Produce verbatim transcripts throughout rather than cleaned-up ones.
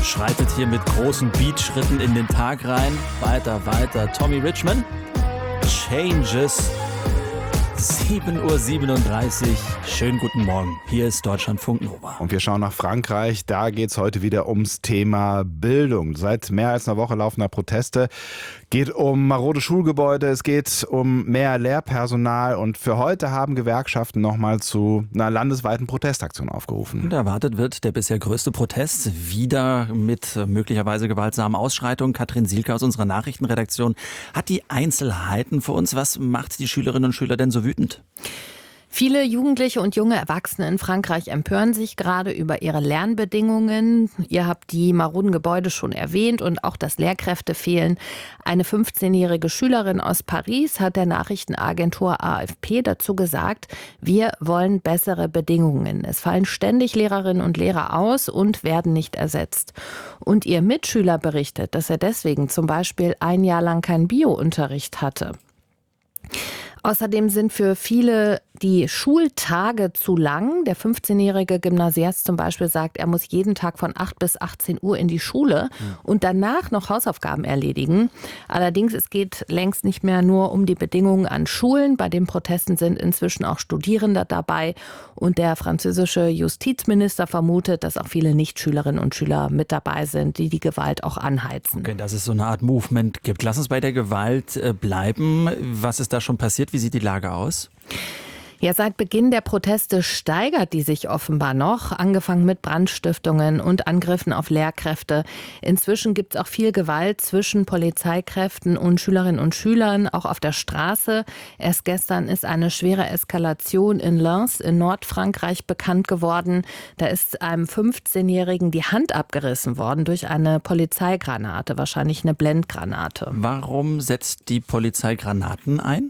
schreitet hier mit großen Beatschritten in den Tag rein. Weiter, weiter. Tommy Richman. Changes. sieben Uhr siebenunddreißig. Schönen guten Morgen. Hier ist Deutschlandfunk Nova. Und wir schauen nach Frankreich. Da geht es heute wieder ums Thema Bildung. Seit mehr als einer Woche laufender Proteste. Geht um marode Schulgebäude, es geht um mehr Lehrpersonal. Und für heute haben Gewerkschaften nochmal zu einer landesweiten Protestaktion aufgerufen. Und erwartet wird der bisher größte Protest. Wieder mit möglicherweise gewaltsamen Ausschreitungen. Katrin Sielke aus unserer Nachrichtenredaktion hat die Einzelheiten für uns. Was macht die Schülerinnen und Schüler denn so wütend? Viele Jugendliche und junge Erwachsene in Frankreich empören sich gerade über ihre Lernbedingungen. Ihr habt die maroden Gebäude schon erwähnt und auch, dass Lehrkräfte fehlen. Eine fünfzehnjährige Schülerin aus Paris hat der Nachrichtenagentur A F P dazu gesagt, wir wollen bessere Bedingungen. Es fallen ständig Lehrerinnen und Lehrer aus und werden nicht ersetzt. Und ihr Mitschüler berichtet, dass er deswegen zum Beispiel ein Jahr lang keinen Bio-Unterricht hatte. Außerdem sind für viele die Schultage zu lang. Der fünfzehnjährige Gymnasiast zum Beispiel sagt, er muss jeden Tag von acht bis achtzehn Uhr in die Schule und danach noch Hausaufgaben erledigen. Allerdings, es geht längst nicht mehr nur um die Bedingungen an Schulen. Bei den Protesten sind inzwischen auch Studierende dabei. Und der französische Justizminister vermutet, dass auch viele Nichtschülerinnen und Schüler mit dabei sind, die die Gewalt auch anheizen. Okay, dass es so eine Art Movement gibt. Lass uns bei der Gewalt bleiben. Was ist da schon passiert? Wie sieht die Lage aus? Ja, seit Beginn der Proteste steigert die sich offenbar noch, angefangen mit Brandstiftungen und Angriffen auf Lehrkräfte. Inzwischen gibt es auch viel Gewalt zwischen Polizeikräften und Schülerinnen und Schülern, auch auf der Straße. Erst gestern ist eine schwere Eskalation in Lens in Nordfrankreich bekannt geworden. Da ist einem fünfzehnjährigen die Hand abgerissen worden durch eine Polizeigranate, wahrscheinlich eine Blendgranate. Warum setzt die Polizei Granaten ein?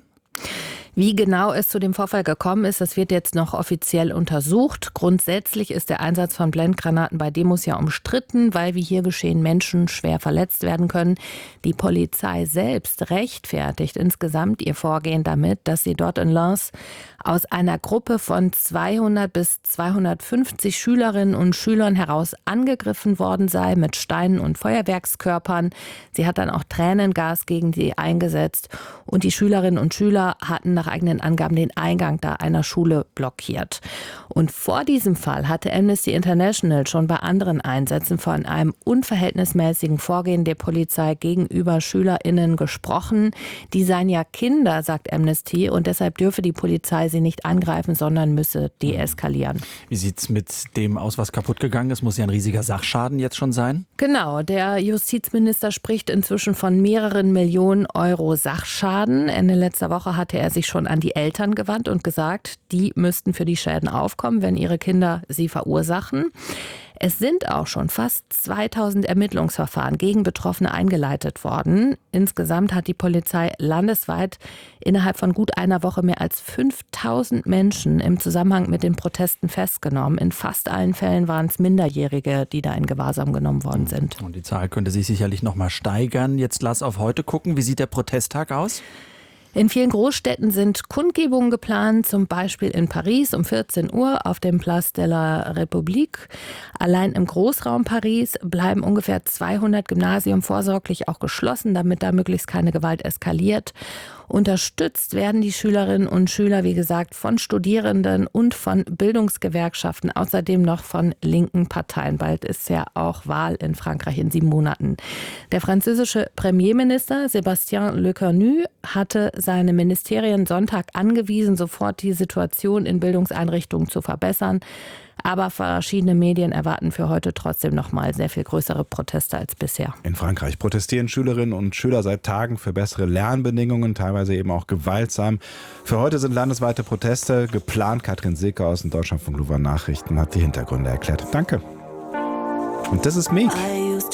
Wie genau es zu dem Vorfall gekommen ist, das wird jetzt noch offiziell untersucht. Grundsätzlich ist der Einsatz von Blendgranaten bei Demos ja umstritten, weil wie hier geschehen Menschen schwer verletzt werden können. Die Polizei selbst rechtfertigt insgesamt ihr Vorgehen damit, dass sie dort in Lens aus einer Gruppe von zweihundert bis zweihundertfünfzig Schülerinnen und Schülern heraus angegriffen worden sei mit Steinen und Feuerwerkskörpern. Sie hat dann auch Tränengas gegen sie eingesetzt und die Schülerinnen und Schüler hatten nach eigenen Angaben den Eingang da einer Schule blockiert. Und vor diesem Fall hatte Amnesty International schon bei anderen Einsätzen von einem unverhältnismäßigen Vorgehen der Polizei gegenüber SchülerInnen gesprochen. Die seien ja Kinder, sagt Amnesty, und deshalb dürfe die Polizei sie nicht angreifen, sondern müsse deeskalieren. Wie sieht es mit dem aus, was kaputt gegangen ist? Muss ja ein riesiger Sachschaden jetzt schon sein? Genau, der Justizminister spricht inzwischen von mehreren Millionen Euro Sachschaden. Ende letzter Woche hatte er sich schon an die Eltern gewandt und gesagt, die müssten für die Schäden aufkommen, wenn ihre Kinder sie verursachen. Es sind auch schon fast zweitausend Ermittlungsverfahren gegen Betroffene eingeleitet worden. Insgesamt hat die Polizei landesweit innerhalb von gut einer Woche mehr als fünftausend Menschen im Zusammenhang mit den Protesten festgenommen. In fast allen Fällen waren es Minderjährige, die da in Gewahrsam genommen worden sind. Und die Zahl könnte sich sicherlich noch mal steigern. Jetzt lass auf heute gucken. Wie sieht der Protesttag aus? In vielen Großstädten sind Kundgebungen geplant, zum Beispiel in Paris um vierzehn Uhr auf dem Place de la République. Allein im Großraum Paris bleiben ungefähr zweihundert Gymnasien vorsorglich auch geschlossen, damit da möglichst keine Gewalt eskaliert. Unterstützt werden die Schülerinnen und Schüler, wie gesagt, von Studierenden und von Bildungsgewerkschaften, außerdem noch von linken Parteien. Bald ist ja auch Wahl in Frankreich in sieben Monaten. Der französische Premierminister Sébastien Lecornu hatte seine Ministerien Sonntag angewiesen, sofort die Situation in Bildungseinrichtungen zu verbessern. Aber verschiedene Medien erwarten für heute trotzdem noch mal sehr viel größere Proteste als bisher. In Frankreich protestieren Schülerinnen und Schüler seit Tagen für bessere Lernbedingungen, teilweise eben auch gewaltsam. Für heute sind landesweite Proteste geplant. Katrin Sielke aus den Deutschlandfunk Nova Nachrichten hat die Hintergründe erklärt. Danke. Und das ist Meek.